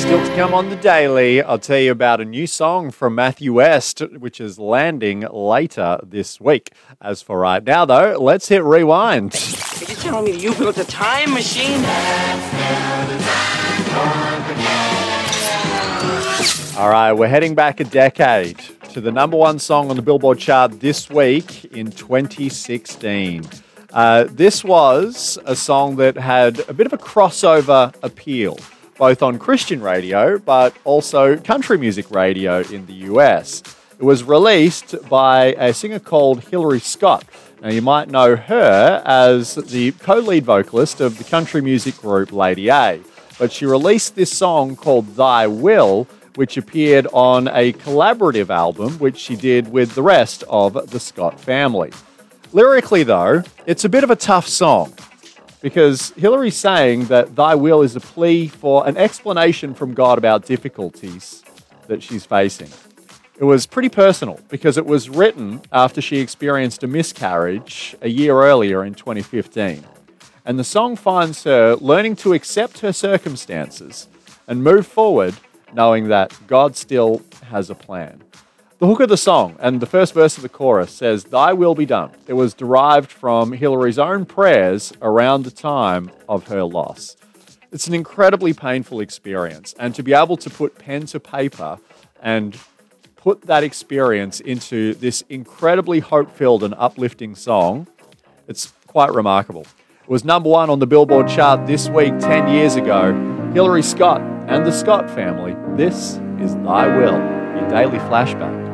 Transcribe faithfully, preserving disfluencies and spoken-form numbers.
Still to come on the daily, I'll tell you about a new song from Matthew West, which is landing later this week. As for right now, though, let's hit rewind. Are you telling me that you built a time machine? All right, we're heading back a decade to the number one song on the Billboard chart this week in twenty sixteen. Uh, this was a song that had a bit of a crossover appeal, both on Christian radio, but also country music radio in the U S. It was released by a singer called Hillary Scott. Now, you might know her as the co-lead vocalist of the country music group Lady A, but she released this song called Thy Will, which appeared on a collaborative album, which she did with the rest of the Scott family. Lyrically, though, it's a bit of a tough song, because Hillary's saying that Thy Will is a plea for an explanation from God about difficulties that she's facing. It was pretty personal because it was written after she experienced a miscarriage a year earlier in twenty fifteen. And the song finds her learning to accept her circumstances and move forward knowing that God still has a plan. The hook of the song and the first verse of the chorus says, "Thy will be done." It was derived from Hillary's own prayers around the time of her loss. It's an incredibly painful experience, and to be able to put pen to paper and put that experience into this incredibly hope-filled and uplifting song, it's quite remarkable. It was number one on the Billboard chart this week ten years ago. Hillary Scott and the Scott family. This is Thy Will, your daily flashback.